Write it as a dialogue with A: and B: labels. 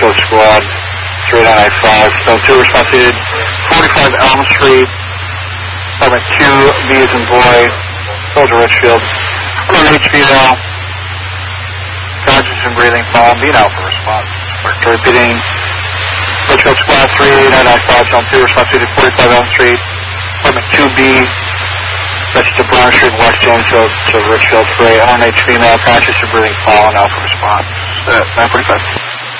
A: Richfield Squad, 3995. So 2 response needed, 45 Elm Street, apartment 2, B as in boy, Soldier Richfield. I'm on HB now. Conscious and breathing, fallen, being out for response. We're repeating, Richfield Squad, 3995, zone 2, response needed, 45 Elm Street, apartment 2B, registered Brown Street, West Janesville to Richfield, 3, on HB now, conscious and breathing, fallen, out for response. 945.